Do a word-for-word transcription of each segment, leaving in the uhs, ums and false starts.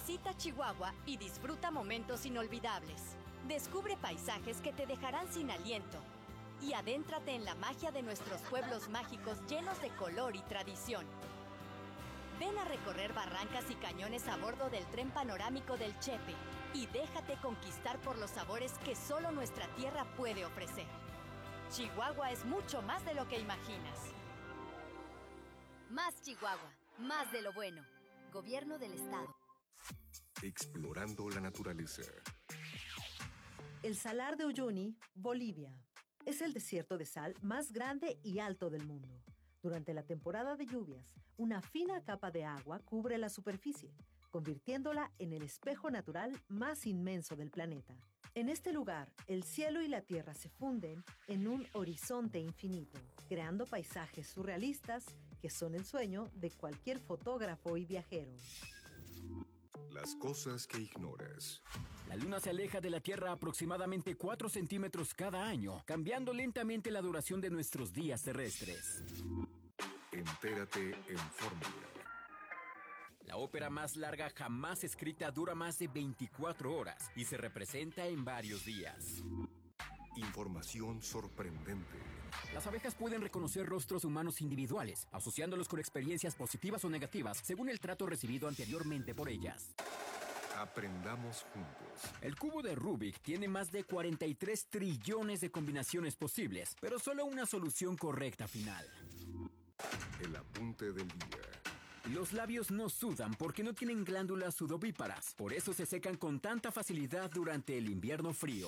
Visita Chihuahua y disfruta momentos inolvidables. Descubre paisajes que te dejarán sin aliento. Y adéntrate en la magia de nuestros pueblos mágicos llenos de color y tradición. Ven a recorrer barrancas y cañones a bordo del tren panorámico del Chepe y déjate conquistar por los sabores que solo nuestra tierra puede ofrecer. Chihuahua es mucho más de lo que imaginas. Más Chihuahua, más de lo bueno. Gobierno del Estado. Explorando la naturaleza. El Salar de Uyuni, Bolivia. Es el desierto de sal más grande y alto del mundo. Durante la temporada de lluvias, una fina capa de agua cubre la superficie, convirtiéndola en el espejo natural más inmenso del planeta. En este lugar, el cielo y la tierra se funden en un horizonte infinito, creando paisajes surrealistas que son el sueño de cualquier fotógrafo y viajero. Las cosas que ignoras. La Luna se aleja de la Tierra aproximadamente cuatro centímetros cada año, cambiando lentamente la duración de nuestros días terrestres. Entérate en Fórmula. La ópera más larga jamás escrita dura más de veinticuatro horas y se representa en varios días. Información sorprendente. Las abejas pueden reconocer rostros humanos individuales, asociándolos con experiencias positivas o negativas según el trato recibido anteriormente por ellas. Aprendamos juntos. El cubo de Rubik tiene más de cuarenta y tres trillones de combinaciones posibles, pero solo una solución correcta final. El apunte del día. Los labios no sudan porque no tienen glándulas sudovíparas, por eso se secan con tanta facilidad durante el invierno frío.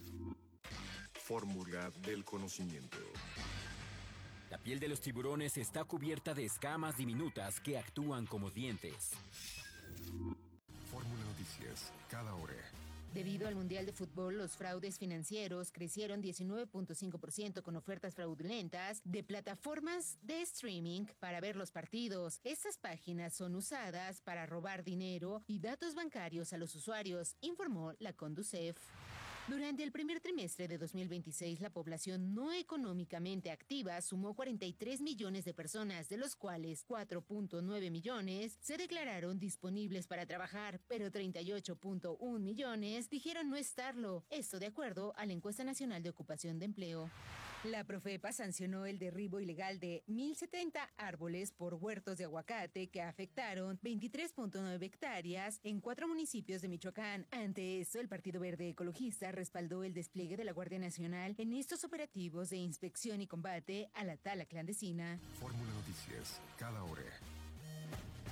Fórmula del conocimiento. La piel de los tiburones está cubierta de escamas diminutas que actúan como dientes. Fórmula Noticias, cada hora. Debido al Mundial de Fútbol, los fraudes financieros crecieron diecinueve punto cinco por ciento con ofertas fraudulentas de plataformas de streaming para ver los partidos. Estas páginas son usadas para robar dinero y datos bancarios a los usuarios, informó la Conducef. Durante el primer trimestre de dos mil veintiséis, la población no económicamente activa sumó cuarenta y tres millones de personas, de los cuales cuatro punto nueve millones se declararon disponibles para trabajar, pero treinta y ocho punto uno millones dijeron no estarlo. Esto de acuerdo a la Encuesta Nacional de Ocupación de Empleo. La Profepa sancionó el derribo ilegal de mil setenta árboles por huertos de aguacate que afectaron veintitrés punto nueve hectáreas en cuatro municipios de Michoacán. Ante esto, el Partido Verde Ecologista respaldó el despliegue de la Guardia Nacional en estos operativos de inspección y combate a la tala clandestina. Fórmula Noticias, cada hora.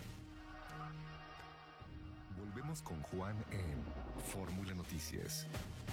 Volvemos con Juan en Fórmula Noticias.